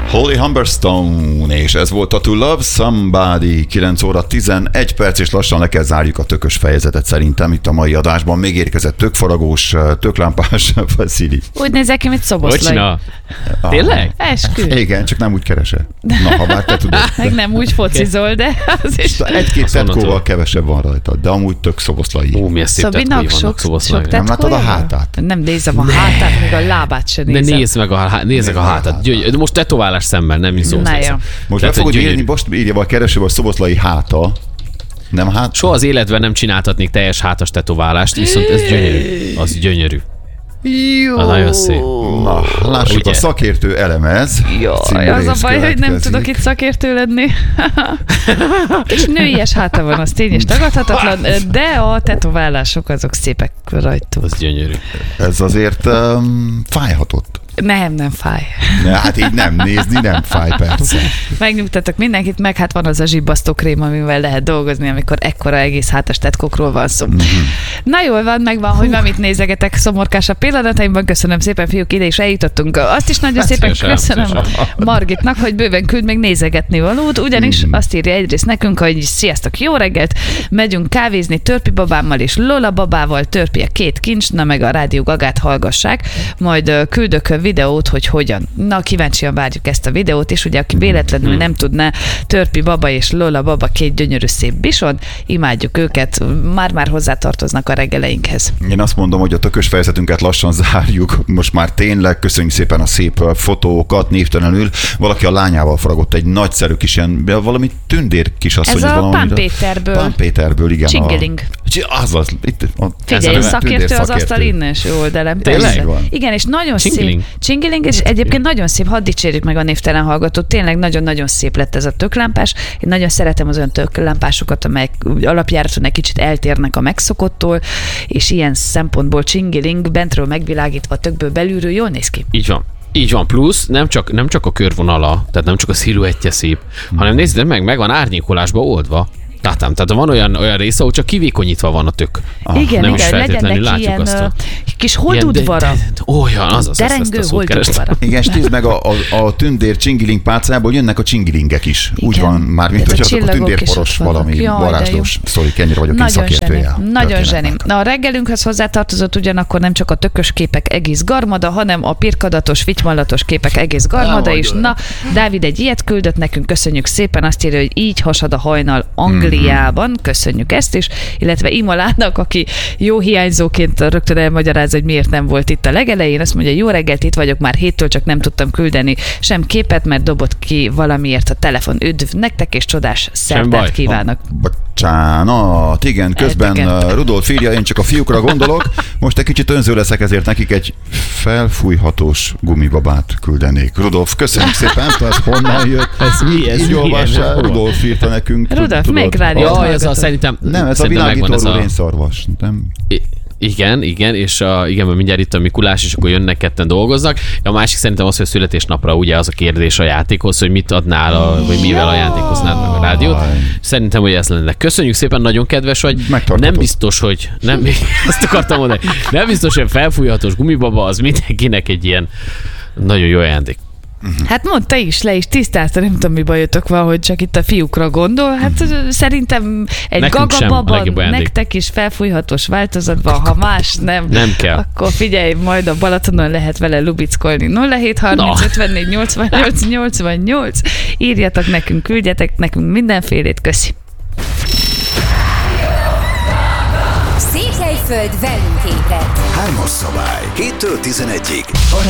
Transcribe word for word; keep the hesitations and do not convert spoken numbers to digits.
Holly Humberstone, és ez volt a To Love Somebody. Kilenc óra tizenegy perc, és lassan le kell zárjuk a tökös fejezetet szerintem itt a mai adásban. Még érkezett tökfaragós, töklámpás Vasili. Úgy nézek ki, mint Szoboszlai. Ah, tényleg? Eskü. Igen, csak nem úgy keresel. Na, ha bár te tudod. Meg nem úgy focizol, de az is... Egy-két tetkóval kevesebb van rajta, de amúgy tök Szoboszlai. Ó, milyen szép Szabinak tetkói vannak sok, Szoboszlai. sok Nem látod a hátát? Nem nézem a ne. hátát, még a lábát sem De nézem. nézd meg a, nézd meg a hátát. Gyöny- de most tetoválás szemmel, nem is szó. Na jó. Most be fogod írni, most írja a keresőbe a Szoboszlai háta. Nem hát? Soha az életben nem csináltatnék teljes hátas tetoválást, viszont ez gyönyörű. Az gyönyörű. Jó. Az nagyon szép. Na, lássuk, Ugye? a szakértő elemez. Jaj, az a baj, hogy nem tudok itt szakértő lenni. És nőies háta van, az tény és tagadhatatlan, de a tetoválások azok szépek rajtuk. Az gyönyörű. Ez azért um, fájhatott. Nem, nem fáj. Ne, hát így nem nézni, nem fáj persze. Megnyugtatok mindenkit, meg hát van az a zsibbasztókrém, amivel lehet dolgozni, amikor ekkora egész hátas tetkókról van szó. Mm-hmm. Na jól van, megvan, hogy van mit nézegetek szomorkásabb pillanataimban. Köszönöm szépen, fiúk, ide is eljutottunk. Azt is nagyon Hát szépen szépen, köszönöm szépen. Margitnak, hogy bőven küld még nézegetni valót, ugyanis mm. azt írja egyrészt nekünk, hogy sziasztok, jó reggelt, megyünk kávézni Törpi babámmal és Lola babával, Törpi a két kincs, na meg a Rádió Gagát hallgassák, majd uh, küldök videót, hogy hogyan. Na, kíváncsian várjuk ezt a videót, és ugye aki véletlenül nem tudná, Törpi baba és Lola baba két gyönyörű szép bison, imádjuk őket, már-már hozzátartoznak a reggeleinkhez. Én azt mondom, hogy a tökös fejezetünket lassan zárjuk. Most már tényleg köszönjük szépen a szép fotókat, névtelenül. Valaki a lányával faragott egy nagyszerű kis ilyen, valami tündér kisasszony. Ez a valami, Pán Péterből. Pán Péterből, igen. Csingeling. A, azaz, itt, a, Figyelj, ez a szakértő az szakértő. asztal innens oldalán. Tényleg? Igen, és nagyon Csingiling. szép. Csingiling, és egyébként nagyon szép, hadd dicsérjük meg a névtelen hallgatót. Tényleg nagyon-nagyon szép lett ez a töklámpás. Én nagyon szeretem az olyan töklámpásokat, amelyek alapjáraton egy kicsit eltérnek a megszokottól, és ilyen szempontból Csingiling bentről megvilágítva tökből belülről jól néz ki. Így van. Így van, plusz nem csak, nem csak a körvonala, tehát nem csak a sziluettje szép, hmm. hanem nézd meg, meg van árnyékolásba oldva. Látom, tehát van olyan, olyan része, ahol csak kivékonyítva van a tök. Ah, igen, nem igen, legyen neki ilyen azt a... kis holdudvara. Olyan, az az. Derengő holdudvara. Igen, és nézd meg a, a, a tündér Csingiling pálcából jönnek a csingilingek is. Igen. Úgy van, már mint hogy azok a tündérporos valami varázslós. Szóri, ennyire vagyok én szakértője. Nagyon zseni. Na a reggelünkhöz hozzátartozott ugyanakkor nem csak a tökös képek egész garmada, hanem a pirkadatos, vitymallatos képek egész garmada is. Na, Dávid egy ilyet küldött nekünk, köszönjük szépen, azt írja, hogy így hasad a hajnal Angliában, köszönjük ezt is, illetve Imolának, aki jó hiányzóként rögtön elmagyarázza, hogy miért nem volt itt a legelején, azt mondja, jó reggelt, itt vagyok már héttől, csak nem tudtam küldeni sem képet, mert dobott ki valamiért a telefon. Üdv nektek, és csodás szertát kívánok. Bocsánat, igen, közben Elteket. Rudolf írja, én csak a fiúkra gondolok, most egy kicsit önző leszek, ezért nekik egy felfújhatós gumibabát küldenék. Rudolf, köszönjük szépen, ez honnan jött? Ez mi? Ez így olvassál, Rudolf írta nekünk. Rudolf, melyik rádió? Jaj, ez a szerintem... Nem, ez a világító rénszarvas. Nem? Igen, igen, és a, igen, mert mindjárt itt a Mikulás, és akkor jönnek ketten dolgoznak. A másik szerintem az, hogy a születésnapra ugye az a kérdés a játékhoz, hogy mit adnál, a, vagy mivel ajándékoznád meg a rádiót. Szerintem, hogy ez lenne. Köszönjük szépen, nagyon kedves vagy. Nem biztos, hogy nem, azt akartam mondani, nem biztos, hogy felfújhatós gumibaba az mindenkinek egy ilyen nagyon jó ajándék. Hát mondd te is, le is tisztázta, nem tudom, mi bajotok van, hogy csak itt a fiúkra gondol. Hát uh-huh. szerintem egy gagababa nektek is felfújhatós változatban, ha más nem, nem kell. Akkor figyelj, majd a Balatonon lehet vele lubickolni. nulla hét harminc ötvennégy nyolcvannyolc nyolcvannyolc Írjatok nekünk, küldjetek nekünk mindenfélét, köszi. Székelyföld velünk ébredt. Hármas szabály, héttől tizenegyig.